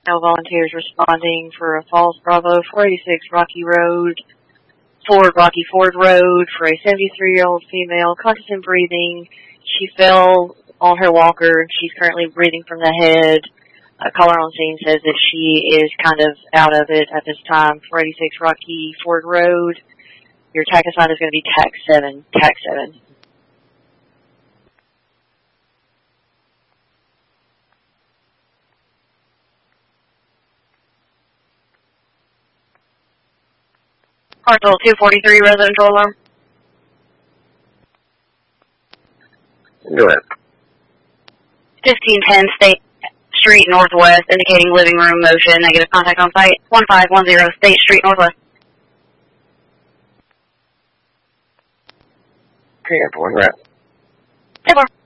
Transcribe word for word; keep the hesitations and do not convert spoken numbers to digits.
No volunteers responding for a Falls Bravo, four eighty-six Rocky Road, Ford, Rocky Ford Road, for a seventy-three-year-old female, conscious and breathing. She fell on her walker. She's currently breathing from the head. A caller on scene says that she is kind of out of it at this time. four eighty-six Rocky Ford Road. Your TAC assigned is going to be TAC seven. TAC seven. Parcel two forty-three, residential alarm. Go ahead. fifteen ten State Street Northwest, indicating living room motion. Negative contact on site. one five one zero State Street Northwest. Okay, everyone, right. ten four.